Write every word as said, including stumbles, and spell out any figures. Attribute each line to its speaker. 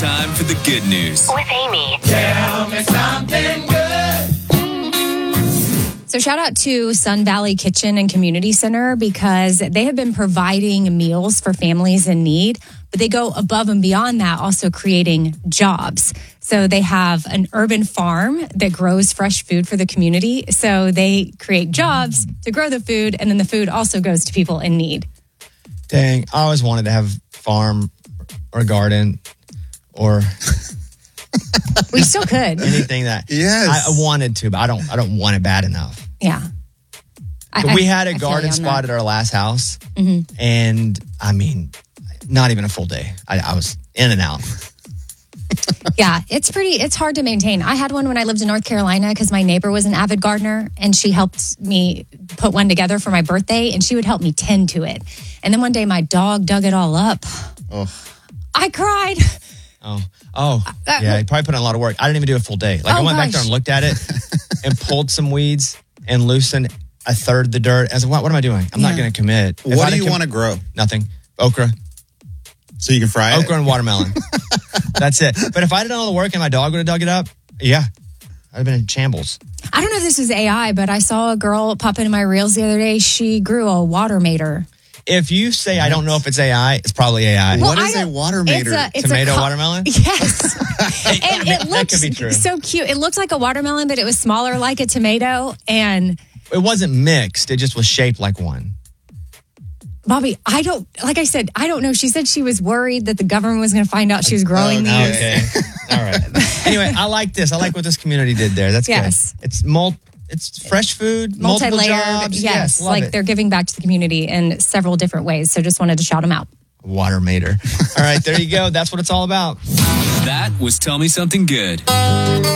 Speaker 1: time for the good news
Speaker 2: with Amy.
Speaker 3: Tell me something good.
Speaker 4: So shout out to Sun Valley Kitchen and Community Center because they have been providing meals for families in need, but they go above and beyond that, also creating jobs. So they have an urban farm that grows fresh food for the community. So they create jobs to grow the food, and then the food also goes to people in need.
Speaker 5: Dang, I always wanted to have a farm or a garden or
Speaker 4: We still could.
Speaker 5: anything that
Speaker 6: Yes.
Speaker 5: I, I wanted to, but I don't I don't want it bad enough.
Speaker 4: Yeah. I,
Speaker 5: But we
Speaker 4: I-
Speaker 5: had a
Speaker 4: I feel
Speaker 5: garden
Speaker 4: you on
Speaker 5: spot
Speaker 4: that.
Speaker 5: at our last house, and I mean, not even a full day. I, I was in and out.
Speaker 4: Yeah, it's pretty, it's hard to maintain. I had one when I lived in North Carolina because my neighbor was an avid gardener and she helped me put one together for my birthday and she would help me tend to it. And then one day my dog dug it all up.
Speaker 6: Oh.
Speaker 4: I cried.
Speaker 5: Oh, oh,
Speaker 4: that-
Speaker 5: yeah. He probably put in a lot of work. I didn't even do a full day. Like
Speaker 4: Oh,
Speaker 5: I went back
Speaker 4: gosh.
Speaker 5: there and looked at it and pulled some weeds and loosened a third of the dirt. I was like, what, what am I doing? I'm not
Speaker 4: Yeah.
Speaker 5: going to commit. If
Speaker 6: What
Speaker 5: I'd
Speaker 6: do you
Speaker 5: com-
Speaker 6: want to grow?
Speaker 5: Nothing. Okra.
Speaker 6: So you can fry it?
Speaker 5: Okra and watermelon. That's it. But if I had done all the work and my dog would have dug it up, yeah, I'd have been in shambles.
Speaker 4: I don't know if this is A I, but I saw a girl pop into my reels the other day. She grew a water mater.
Speaker 5: If you say I don't know if it's A I, it's probably A I.
Speaker 4: Well,
Speaker 6: What
Speaker 4: I
Speaker 6: is a
Speaker 4: don't-
Speaker 6: water
Speaker 4: It's
Speaker 6: mater?
Speaker 4: a- it's a
Speaker 5: Tomato
Speaker 4: co-
Speaker 5: watermelon?
Speaker 4: Yes. And it
Speaker 5: That
Speaker 4: looks
Speaker 5: could be true.
Speaker 4: so cute. It looked like a watermelon, but it was smaller like a tomato. And
Speaker 5: It wasn't mixed. It just was shaped like one.
Speaker 4: Bobby, I don't, like I said, I don't know. She said she was worried that the government was going to find out she was growing
Speaker 6: Oh,
Speaker 4: these.
Speaker 5: Okay. All right. Anyway, I like this. I like what this community did there. That's
Speaker 4: Yes.
Speaker 5: good. It's mul- It's fresh food, multiple
Speaker 4: Multi-layered.
Speaker 5: jobs.
Speaker 4: Yes.
Speaker 5: love
Speaker 4: like
Speaker 5: it.
Speaker 4: they're giving back to the community in several different ways. So just wanted to shout them out.
Speaker 5: Water mater. All right, there you go. That's what it's all about.
Speaker 1: That was Tell Me Something Good.